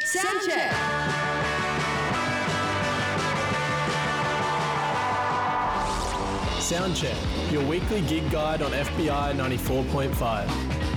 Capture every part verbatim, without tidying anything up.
Soundcheck. Soundcheck, your weekly gig guide on F B I ninety-four point five.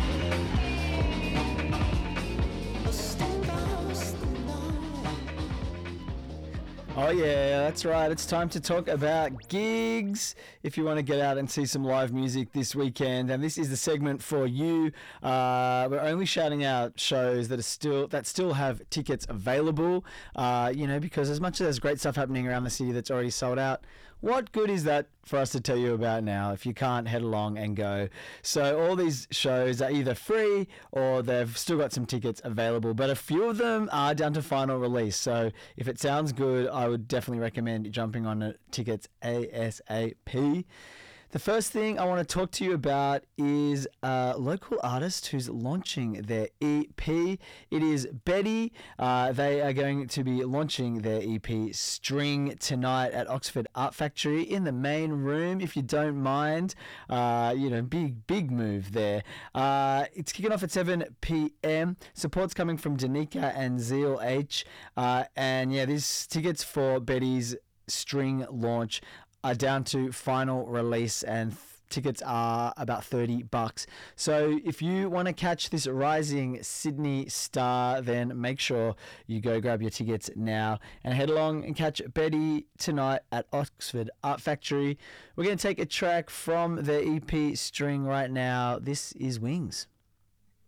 Oh yeah, that's right. It's time to talk about gigs. If you want to get out and see some live music this weekend, and this is the segment for you. Uh, we're only shouting out shows that are still that still have tickets available. Uh, you know, because as much as there's great stuff happening around the city that's already sold out, what good is that for us to tell you about now if you can't head along and go? So all these shows are either free or they've still got some tickets available, but a few of them are down to final release. So if it sounds good, I would definitely recommend jumping on the tickets ASAP. The first thing I want to talk to you about is a local artist who's launching their E P. It is Betty. Uh, they are going to be launching their E P String tonight at Oxford Art Factory in the main room, if you don't mind. Uh, you know, big, big move there. Uh, it's kicking off at seven p.m. Support's coming from Danica and Zeal H. Uh, and yeah, these tickets for Betty's String launch are down to final release, and th- tickets are about thirty bucks. So if you want to catch this rising Sydney star, then make sure you go grab your tickets now and head along and catch Betty tonight at Oxford Art Factory. We're going to take a track from their E P String right now. This is Wings.